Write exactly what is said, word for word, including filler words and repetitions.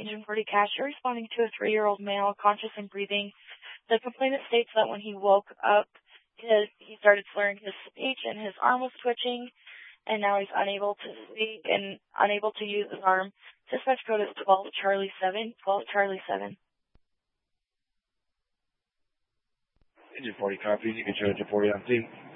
Engine forty Cash. You're responding to a three-year-old male, conscious and breathing. The complainant states that when he woke up, his, he started slurring his speech and his arm was twitching, and now he's unable to speak and unable to use his arm. Dispatch code is twelve Charlie seven, twelve Charlie seven. Engine forty copies. You can show Engine forty on scene.